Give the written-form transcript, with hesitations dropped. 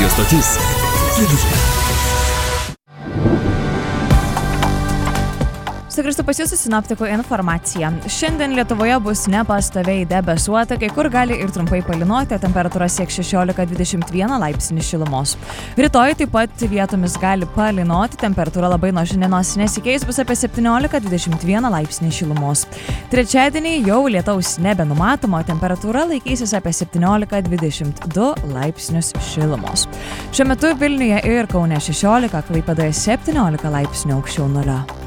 Radio stotis Girdžiu. Sugrįžtu pas jūsų sinoptikų informaciją. Šiandien Lietuvoje bus nepastoviai debesuota, kai kur gali ir trumpai palynoti, temperatūra sieks 16-21 laipsnių šilumos. Rytoj taip pat vietomis gali palynoti, temperatūra labai nuo šiandienos nesikeis, bus apie 17-21 laipsnių šilumos. Trečiadienį jau lietaus nebenumatoma, temperatūra laikysis apie 17-22 laipsnius šilumos. Šiuo metu Vilniuje ir Kaune 16, Klaipėdoje 17 laipsnių aukščiau nulio.